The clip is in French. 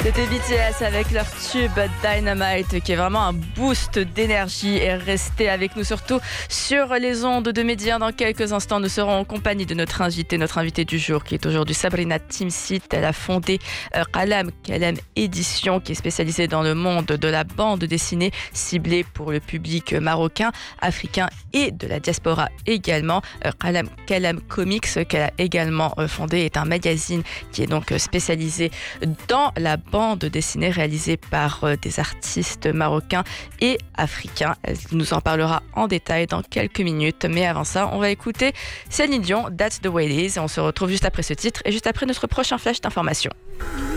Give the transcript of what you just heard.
C'était BTS avec leur tube Dynamite qui est vraiment un boost d'énergie et restez avec nous surtout sur les ondes de Média. Dans quelques instants, nous serons en compagnie de notre invitée du jour qui est aujourd'hui Sabrina Timsit. Elle a fondé Qalam Édition qui est spécialisée dans le monde de la bande dessinée ciblée pour le public marocain, africain et de la diaspora également. Qalam Comics qu'elle a également fondé est un magazine qui est donc spécialisé dans la bande dessinée réalisée par des artistes marocains et africains. Elle nous en parlera en détail dans quelques minutes. Mais avant ça, on va écouter Céline Dion, That's the way it is. Et on se retrouve juste après ce titre et juste après notre prochain flash d'information.